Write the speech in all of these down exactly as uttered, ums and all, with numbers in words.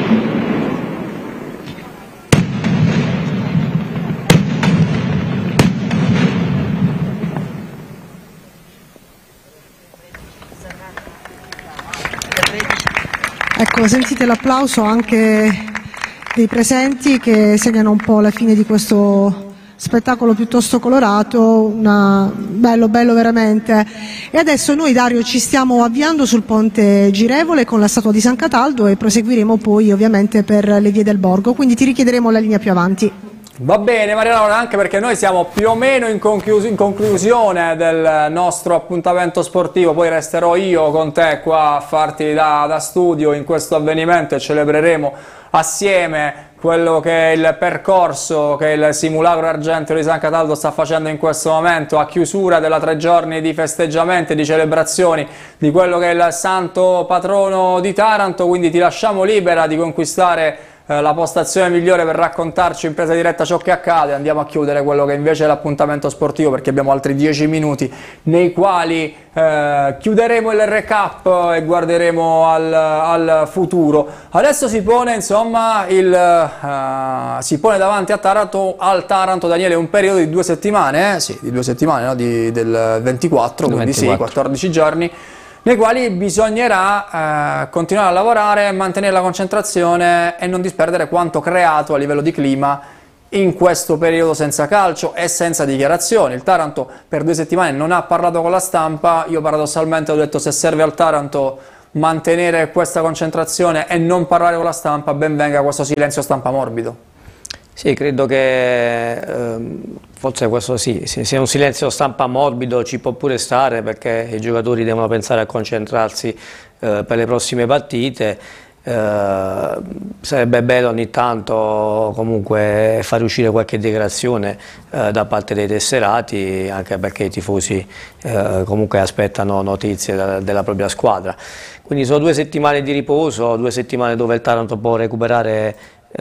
Ecco, sentite l'applauso anche dei presenti che segnano un po' la fine di questo spettacolo piuttosto colorato, una... bello, bello veramente. E adesso noi, Dario, ci stiamo avviando sul ponte girevole con la statua di San Cataldo e proseguiremo poi ovviamente per le vie del Borgo, quindi ti richiederemo la linea più avanti. Va bene Maria Laura, anche perché noi siamo più o meno in, conclus in conclusione del nostro appuntamento sportivo, poi resterò io con te qua a farti da, da studio in questo avvenimento e celebreremo assieme quello che è il percorso che il simulacro argenteo di San Cataldo sta facendo in questo momento a chiusura della tre giorni di festeggiamenti e di celebrazioni di quello che è il santo patrono di Taranto, quindi ti lasciamo libera di conquistare la postazione migliore per raccontarci in presa diretta ciò che accade. Andiamo a chiudere quello che invece è l'appuntamento sportivo, perché abbiamo altri dieci minuti nei quali eh, chiuderemo il recap e guarderemo al, al futuro. Adesso si pone insomma il uh, si pone davanti a Taranto, al Taranto, Daniele, un periodo di due settimane, eh? Sì, di due settimane, no? di, del ventiquattro, quindi ventiquattro. Sì, quattordici giorni, nei quali bisognerà eh, continuare a lavorare, mantenere la concentrazione e non disperdere quanto creato a livello di clima in questo periodo senza calcio e senza dichiarazioni. Il Taranto per due settimane non ha parlato con la stampa. Io paradossalmente ho detto: se serve al Taranto mantenere questa concentrazione e non parlare con la stampa, ben venga questo silenzio stampa morbido. Sì, credo che ehm, forse questo sì, sia un silenzio stampa morbido, ci può pure stare, perché i giocatori devono pensare a concentrarsi eh, per le prossime partite. Eh, sarebbe bello ogni tanto comunque fare uscire qualche dichiarazione eh, da parte dei tesserati, anche perché i tifosi eh, comunque aspettano notizie da, della propria squadra. Quindi sono due settimane di riposo, due settimane dove il Taranto può recuperare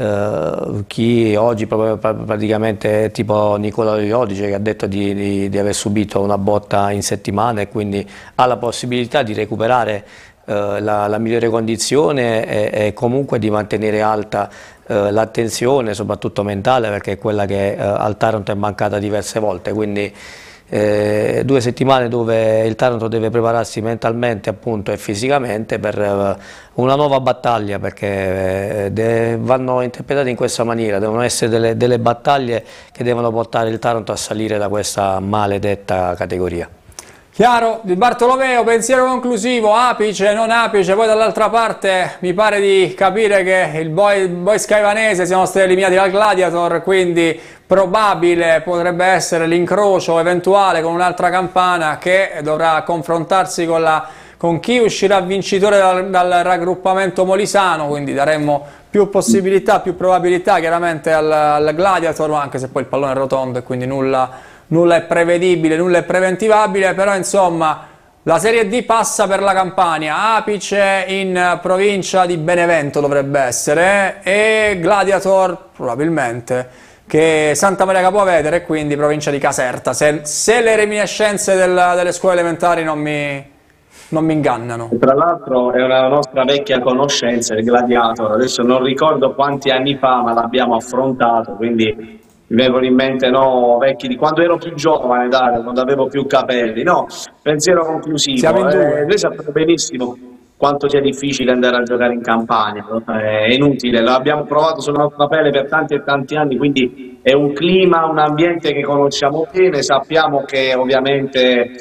Uh, chi oggi proprio praticamente tipo Nicola Iodice, che ha detto di, di, di aver subito una botta in settimana e quindi ha la possibilità di recuperare uh, la, la migliore condizione e, e comunque di mantenere alta uh, l'attenzione, soprattutto mentale, perché è quella che uh, al Taranto è mancata diverse volte. Quindi Eh, due settimane dove il Taranto deve prepararsi mentalmente appunto e fisicamente per eh, una nuova battaglia, perché eh, vanno interpretate in questa maniera, devono essere delle, delle battaglie che devono portare il Taranto a salire da questa maledetta categoria. Chiaro, Di Bartolomeo, pensiero conclusivo, apice, non apice. Poi dall'altra parte mi pare di capire che il boy, boy skyvanese siano stati eliminati dal Gladiator, quindi probabile potrebbe essere l'incrocio eventuale con un'altra campana che dovrà confrontarsi con, la, con chi uscirà vincitore dal, dal raggruppamento molisano, quindi daremmo più possibilità, più probabilità chiaramente al, al Gladiator, anche se poi il pallone è rotondo e quindi nulla... Nulla è prevedibile, nulla è preventivabile, però insomma la Serie D passa per la Campania, apice in provincia di Benevento dovrebbe essere, e Gladiator probabilmente che Santa Maria Capua Vetere, e quindi provincia di Caserta, se, se le reminiscenze del, delle scuole elementari non mi, non mi ingannano. Tra l'altro è una nostra vecchia conoscenza, il Gladiator, adesso non ricordo quanti anni fa, ma l'abbiamo affrontato, quindi... mi vengono in mente, no, vecchi di quando ero più giovane, Dario, quando avevo più capelli. No, pensiero conclusivo. Siamo in due. Eh, noi sappiamo benissimo quanto sia difficile andare a giocare in Campania, è inutile, l'abbiamo provato sulla nostra pelle per tanti e tanti anni, quindi è un clima, un ambiente che conosciamo bene, sappiamo che ovviamente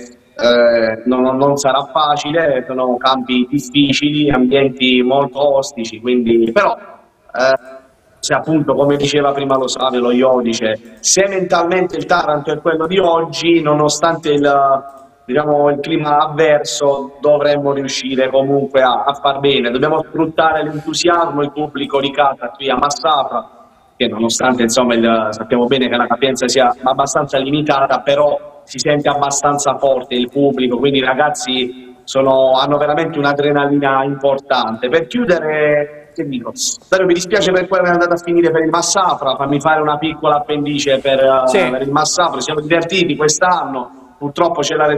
eh, non, non sarà facile, sono campi difficili, ambienti molto ostici, quindi però... Eh, se appunto, come diceva prima lo Savio, lo Iodice, se mentalmente il Taranto è quello di oggi, nonostante il, diciamo, il clima avverso, dovremmo riuscire comunque a, a far bene. Dobbiamo sfruttare l'entusiasmo, il pubblico di casa qui a Massafra, che nonostante insomma il, sappiamo bene che la capienza sia abbastanza limitata, però si sente abbastanza forte il pubblico, quindi i ragazzi sono, hanno veramente un'adrenalina importante. Per chiudere... Dico, Dario, mi dispiace per quello che è andato a finire per il Massafra, fammi fare una piccola appendice per, sì. uh, per il Massafra, siamo divertiti quest'anno, purtroppo c'è la